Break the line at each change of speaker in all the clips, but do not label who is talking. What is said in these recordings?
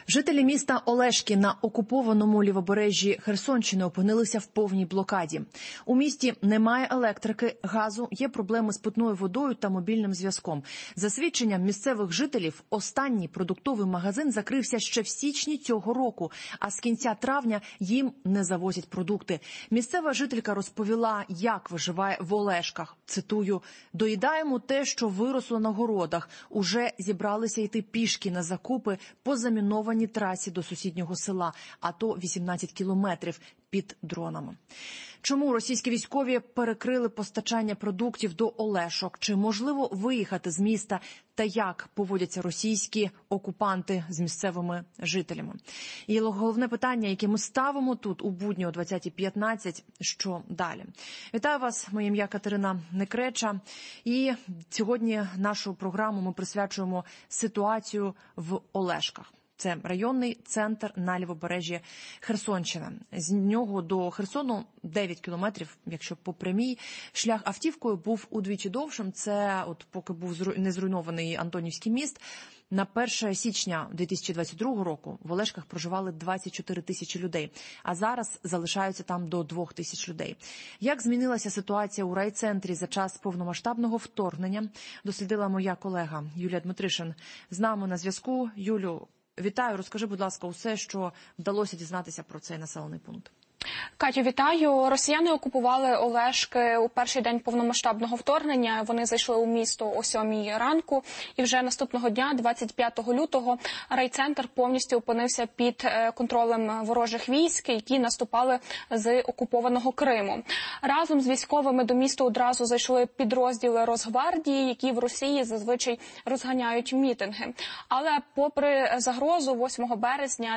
Жителі міста Олешки на окупованому лівобережжі Херсонщини опинилися в повній блокаді. У місті немає електрики, газу, є проблеми з питною водою та мобільним зв'язком. За свідченням місцевих жителів, останній продуктовий магазин закрився ще в січні цього року, а з кінця травня їм не завозять продукти. Місцева жителька розповіла, як виживає в Олешках. Цитую: «Доїдаємо те, що виросло на городах. Уже зібралися йти пішки на закупи по замінованій трасі до сусіднього села, а то 18 кілометрів під дронами». Чому російські військові перекрили постачання продуктів до Олешок? Чи можливо виїхати з міста? Та як поводяться російські окупанти з місцевими жителями? І головне питання, яке ми ставимо тут у будні о 20:15, що далі? Вітаю вас, моє ім'я Катерина Некреча. І сьогодні нашу програму ми присвячуємо ситуацію в Олешках. Це районний центр на лівобережжі Херсонщини. З нього до Херсону 9 кілометрів, якщо по прямій. Шлях автівкою був удвічі довшим. Це поки був не зруйнований Антонівський міст. На 1 січня 2022 року в Олешках проживали 24 тисячі людей, а зараз залишаються там до 2 тисяч людей. Як змінилася ситуація у райцентрі за час повномасштабного вторгнення, дослідила моя колега Юлія Дмитришин. З нами на зв'язку. Юлю, вітаю. Розкажи, будь ласка, усе, що вдалося дізнатися про цей населений пункт.
Катю, вітаю. Росіяни окупували Олешки у перший день повномасштабного вторгнення. Вони зайшли у місто о 7 ранку. І вже наступного дня, 25 лютого, райцентр повністю опинився під контролем ворожих військ, які наступали з окупованого Криму. Разом з військовими до міста одразу зайшли підрозділи Росгвардії, які в Росії зазвичай розганяють мітинги. Але попри загрозу 8 березня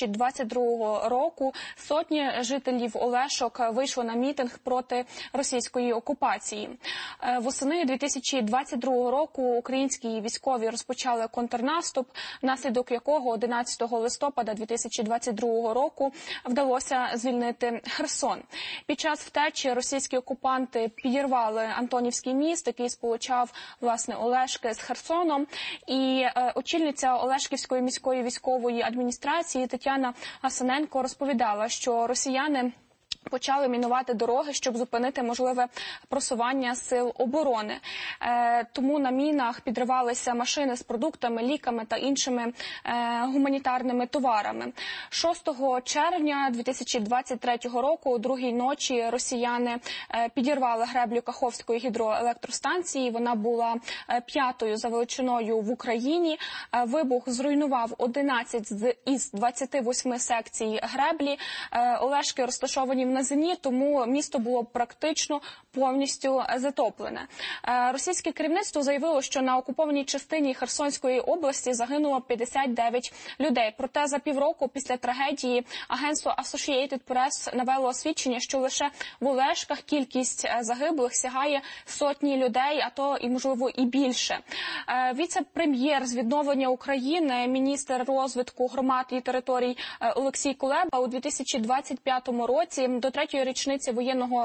2022 року сотні жителів Олешок вийшли на мітинг проти російської окупації. Восени 2022 року українські військові розпочали контрнаступ, внаслідок якого 11 листопада 2022 року вдалося звільнити Херсон. Під час втечі російські окупанти підірвали Антонівський міст, який сполучав, власне, Олешки з Херсоном. І очільниця Олешківської міської військової адміністрації Тетяна Асаненко розповідала, що росіяни почали мінувати дороги, щоб зупинити можливе просування сил оборони. Тому на мінах підривалися машини з продуктами, ліками та іншими гуманітарними товарами. 6 червня 2023 року, о 2-й ночі, росіяни підірвали греблю Каховської гідроелектростанції. Вона була 5-ю за величиною в Україні. Вибух зруйнував 11 із 28 секцій греблі. Олешки розташовані в низині, тому місто було практично повністю затоплене. Російське керівництво заявило, що на окупованій частині Херсонської області загинуло 59 людей. Проте за півроку після трагедії агентство Associated Press навело свідчення, що лише в Олешках кількість загиблих сягає сотні людей, а то і, можливо, і більше. Віце-прем'єр з відновлення України, міністр розвитку громад і територій Олексій Кулеба у 2025 році до 3-ї річниці воєнного